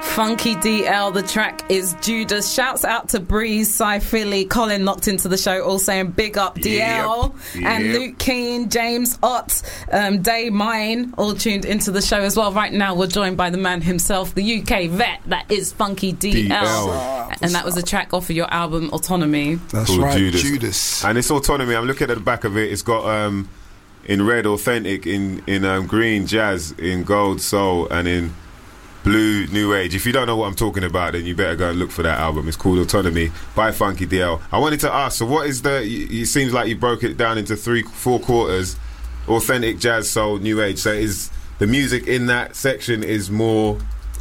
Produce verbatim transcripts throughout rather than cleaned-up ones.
Funky D L, the track is Judas. Shouts out to Breeze, Cy Philly, Colin locked into the show, all saying big up D L, yep. and yep. Luke Keane, James Ott, um, Day Mine, all tuned into the show as well. Right now we're joined by the man himself, the U K vet that is Funky D L, D L. And that was a track off of your album Autonomy. That's called right, Judas. Judas. And it's Autonomy. I'm looking at the back of it. It's got um, in red Authentic, in in um, green Jazz, in gold Soul, and in blue New Age. If you don't know what I'm talking about, then you better go and look for that album. It's called Autonomy by Funky D L. I wanted to ask, so what is the, it seems like you broke it down into three, four quarters, Authentic, Jazz, Soul, New Age. So is the music in that section is more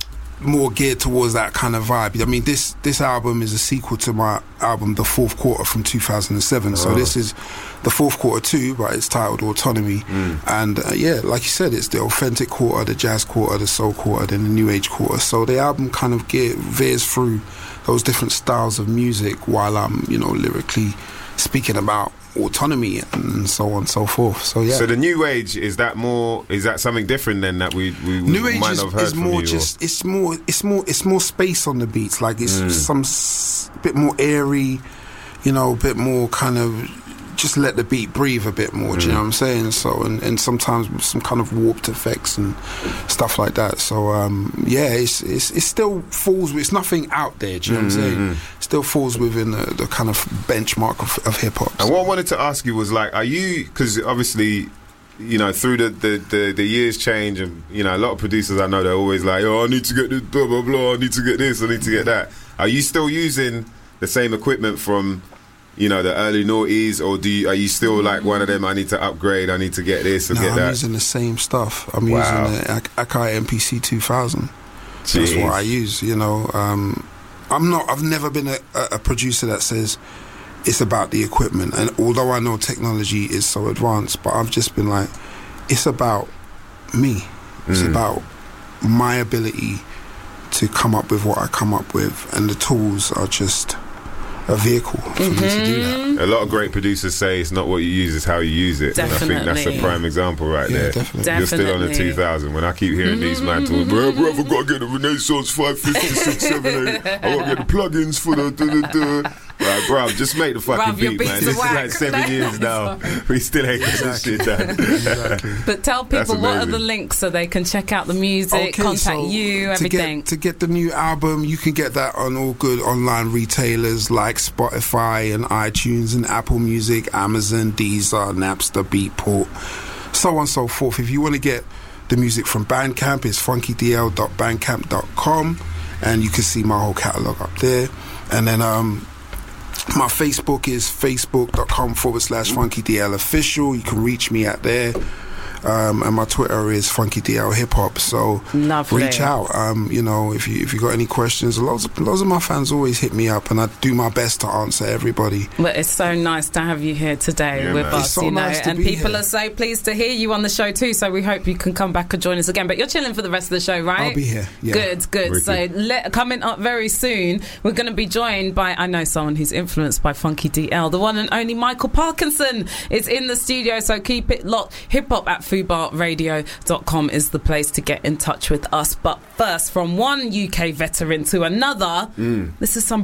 more geared towards that kind of vibe. I mean, this this album is a sequel to my album The Fourth Quarter from two thousand seven. Oh. So this is the fourth quarter too, but it's titled Autonomy. Mm. And uh, yeah, like you said, it's the Authentic quarter, the Jazz quarter, the Soul quarter, then the New Age quarter. So the album kind of gear, veers through those different styles of music while I'm, you know, lyrically speaking about autonomy and so on and so forth. So yeah. So the New Age, is that more? Is that something different than that we we, we New Age might is, have heard is from more you? Just or? it's more it's more it's more space on the beats. Like it's mm. some s- bit more airy, you know, a bit more kind of just let the beat breathe a bit more. Mm. Do you know what I'm saying? So and, and sometimes with some kind of warped effects and stuff like that. So um, yeah, it's, it's it still falls. It's nothing out there. Do you know mm-hmm. what I'm saying? It still falls within the, the kind of benchmark of, of hip hop. And so. What I wanted to ask you was like, are you, because obviously, you know, through the, the, the, the years change, and you know, a lot of producers I know, they're always like, oh, I need to get this, blah blah blah. I need to get this. I need to get that. Are you still using the same equipment from, you know, the early noughties, or do you, are you still like one of them, I need to upgrade, I need to get this or no, get I'm that? I'm using the same stuff. I'm wow. using the Ak- Akai M P C two thousand. Jeez. That's what I use, you know. Um, I'm not, I've never been a, a producer that says it's about the equipment. And although I know technology is so advanced, but I've just been like, it's about me. It's mm. about my ability to come up with what I come up with. And the tools are just a vehicle for mm-hmm. me to do that. A lot of great producers say it's not what you use, it's how you use it. Definitely. And I think that's a prime example right yeah, there. Definitely. You're still on the two thousand. When I keep hearing mm-hmm. these man talking, bro, bro, I've got to get the Renaissance five fifty, six seventy, I've got to get the plugins for the... the, the, the. Like, bro, just make the fucking Bruv, beat, man. This whack. is like seven years now. We still ain't got exactly. this shit done. Exactly. But tell people what are the links so they can check out the music, okay, contact so you, everything. To get, to get the new album, you can get that on all good online retailers like Spotify and iTunes and Apple Music, Amazon, Deezer, Napster, Beatport, so on and so forth. If you want to get the music from Bandcamp, it's funky d l dot bandcamp dot com, and you can see my whole catalogue up there. And then um my Facebook is facebook.com forward slash FunkyDL official. You can reach me at there. Um, and my Twitter is FunkyDL Hip Hop. So Lovely. Reach out. Um, you know, if you if you got any questions, loads of loads of my fans always hit me up, and I do my best to answer everybody. But it's so nice to have you here today yeah, with man. us, it's so you know, nice to and be people here. are so pleased to hear you on the show too. So we hope you can come back and join us again. But you're chilling for the rest of the show, right? I'll be here. Yeah. Good, good. Wicked. So let, coming up very soon, we're going to be joined by, I know someone who's influenced by Funky D L, the one and only Michael Parkinson is in the studio. So keep it locked. Hip hop at fubar radio dot com is the place to get in touch with us. But first, from one U K veteran to another, mm. this is some